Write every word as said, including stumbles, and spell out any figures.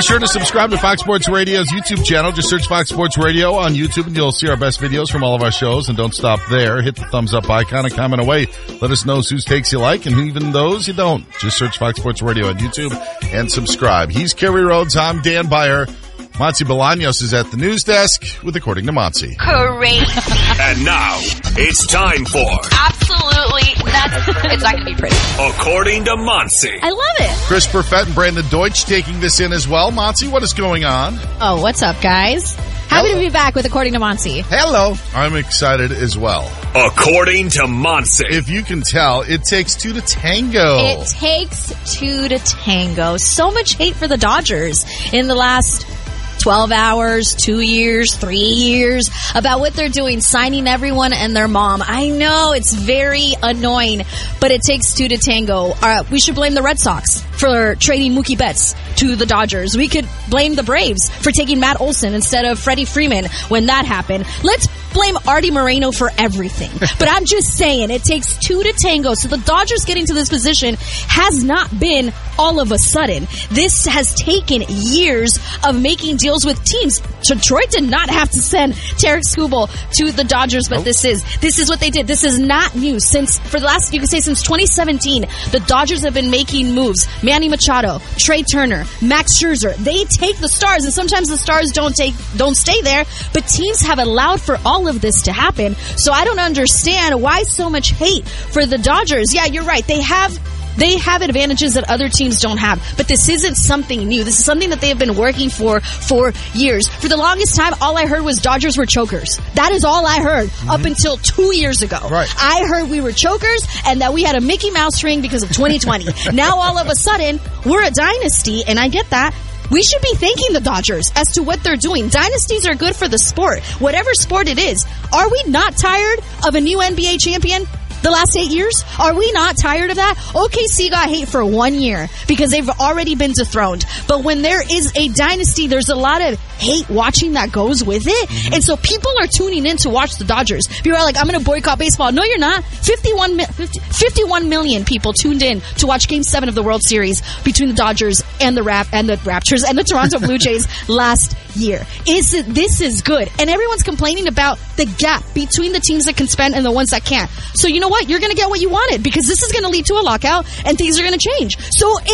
sure to subscribe to Fox Sports Radio's YouTube channel. Just search Fox Sports Radio on YouTube and you'll see our best videos from all of our shows. And don't stop there. Hit the thumbs up icon and comment away. Let us know whose takes you like and even those you don't. Just search Fox Sports Radio on YouTube and subscribe. He's Kerry Rhodes. I'm Dan Beyer. Monty Bolaños is at the news desk with According to Monty. Great. And now, it's time for Absolutely nuts. It's not going to be pretty. According to Monty. I love it. Chris Perfett and Brandon Deutsch taking this in as well. Monty, what is going on? Oh, what's up, guys? Happy Hello. to be back with According to Monty. Hello. I'm excited as well. According to Monty. If you can tell, it takes two to tango. It takes two to tango. So much hate for the Dodgers in the last twelve hours, two years, three years, about what they're doing, signing everyone and their mom. I know it's very annoying, but it takes two to tango. Uh, we should blame the Red Sox for trading Mookie Betts to the Dodgers. We could blame the Braves for taking Matt Olson instead of Freddie Freeman when that happened. Let's blame Artie Moreno for everything. But I'm just saying, it takes two to tango. So the Dodgers getting to this position has not been all of a sudden. This has taken years of making deals with teams. Detroit did not have to send Tarek Skubal to the Dodgers, but nope. this is this is what they did. This is not new. Since for the last, you can say since twenty seventeen, the Dodgers have been making moves. Manny Machado, Trey Turner, Max Scherzer. They take the stars, and sometimes the stars don't take don't stay there. But teams have allowed for all of this to happen. So I don't understand why so much hate for the Dodgers. Yeah, you're right. They have They have advantages that other teams don't have, but this isn't something new. This is something that they have been working for for years. For the longest time, all I heard was Dodgers were chokers. That is all I heard mm-hmm. up until two years ago. Right. I heard we were chokers and that we had a Mickey Mouse ring because of twenty twenty. Now all of a sudden, we're a dynasty, and I get that. We should be thanking the Dodgers as to what they're doing. Dynasties are good for the sport, whatever sport it is. Are we not tired of a new N B A champion? The last eight years? Are we not tired of that? O K C got hate for one year because they've already been dethroned. But when there is a dynasty, there's a lot of hate watching that goes with it. Mm-hmm. And so people are tuning in to watch the Dodgers. People are like, I'm going to boycott baseball. No, you're not. fifty-one, fifty, fifty-one million people tuned in to watch Game seven of the World Series between the Dodgers and the Rap and the Raptors and the Toronto Blue Jays last year. Is it, this is good. And everyone's complaining about the gap between the teams that can spend and the ones that can't. So you know what? You're going to get what you wanted because this is going to lead to a lockout and things are going to change. So